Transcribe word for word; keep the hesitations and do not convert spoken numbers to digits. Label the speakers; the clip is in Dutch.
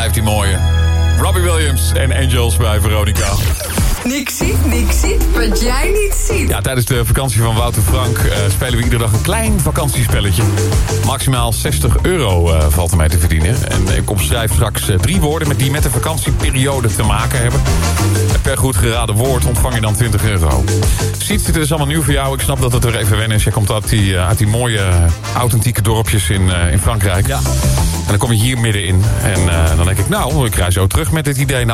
Speaker 1: blijft die mooie. Robbie Williams en Angels bij Veronica.
Speaker 2: Niks ziet, niks ziet, wat jij niet ziet.
Speaker 1: Ja, tijdens de vakantie van Wouter Frank uh, spelen we iedere dag een klein vakantiespelletje. Maximaal zestig euro uh, valt ermee te verdienen. En ik omschrijf straks uh, drie woorden met die met de vakantieperiode te maken hebben. En per goed geraden woord ontvang je dan twintig euro. Ziet, dit is allemaal nieuw voor jou. Ik snap dat het er even wennen is. Je komt uit die, uh, uit die mooie, uh, authentieke dorpjes in, uh, in Frankrijk. Ja. En dan kom je hier middenin. En uh, dan denk ik, nou, ik rij zo terug met dit idee. Nou,